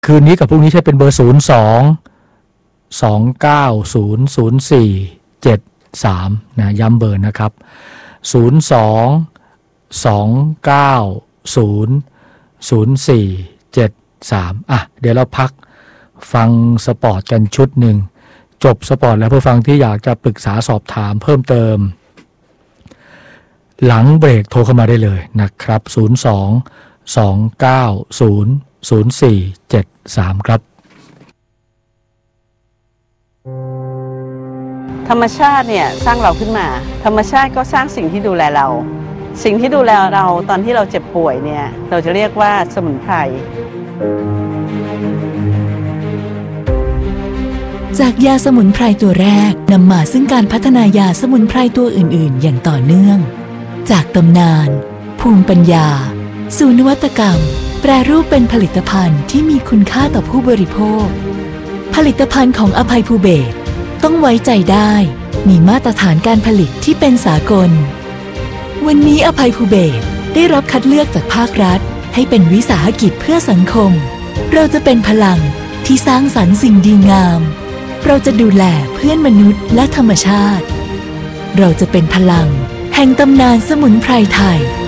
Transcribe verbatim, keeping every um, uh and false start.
คืนนี้กับพรุ่งนี้ใช้เป็นเบอร์ศูนย์สอง สองเก้าศูนย์ ศูนย์สี่ เจ็ดสามนะย้ำเบอร์นะครับศูนย์สอง สองเก้าศูนย์ ศูนย์สี่ เจ็ดสามอ่ะเดี๋ยวเราพักฟังสปอร์ตกันชุดหนึ่งจบสปอร์ตแล้วผู้ฟังที่อยากจะปรึกษาสอบถามเพิ่มเติมหลังเบรกโทรเข้ามาได้เลยนะครับศูนย์สอง สองเก้าศูนย์ ศูนย์สี่ เจ็ดสามครับธรรมชาติเนี่ยสร้างเราขึ้นมาธรรมชาติก็สร้างสิ่งที่ดูแลเราสิ่งที่ดูแลเราตอนที่เราเจ็บป่วยเนี่ยเราจะเรียกว่าสมุนไพรจากยาสมุนไพรตัวแรกนำมาซึ่งการพัฒนายาสมุนไพรตัวอื่นๆอย่างต่อเนื่องจากตำนานภูมิปัญญาสู่นวัตกรรมแปรรูปเป็นผลิตภัณฑ์ที่มีคุณค่าต่อผู้บริโภคผลิตภัณฑ์ของอภัยภูเบศรต้องไว้ใจได้มีมาตรฐานการผลิตที่เป็นสากลวันนี้อภัยภูเบศรได้รับคัดเลือกจากภาครัฐให้เป็นวิสาหกิจเพื่อสังคมเราจะเป็นพลังที่สร้างสรรค์สิ่งดีงามเราจะดูแลเพื่อนมนุษย์และธรรมชาติเราจะเป็นพลังแห่งตำนานสมุนไพรไทย